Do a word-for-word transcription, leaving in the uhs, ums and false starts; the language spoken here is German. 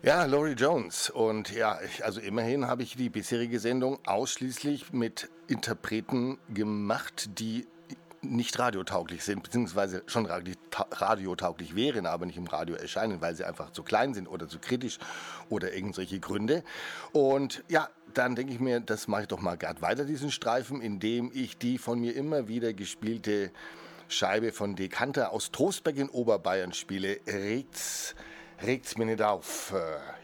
Ja, Laurie Jones. Und ja, ich, also immerhin habe ich die bisherige Sendung ausschließlich mit Interpreten gemacht, die nicht radiotauglich sind, beziehungsweise schon radi- ta- radiotauglich wären, aber nicht im Radio erscheinen, weil sie einfach zu klein sind oder zu kritisch oder irgendwelche Gründe. Und ja, dann denke ich mir, das mache ich doch mal gerade weiter, diesen Streifen, indem ich die von mir immer wieder gespielte Scheibe von Dekanter aus Trostberg in Oberbayern spiele. Regt's, regt's mir nicht auf. Äh,